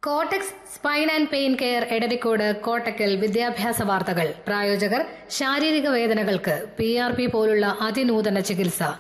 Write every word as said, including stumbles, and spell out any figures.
കോട്ടക്സ് spine and pain care Edarikode Kottakkal വിദ്യാഭ്യാസ വാർത്തകൾ. പ്രായോജകർ ശാരീരിക വേദനകൾക്ക് പി ആർ പി പോലുള്ള അതിനൂതന ചികിത്സ.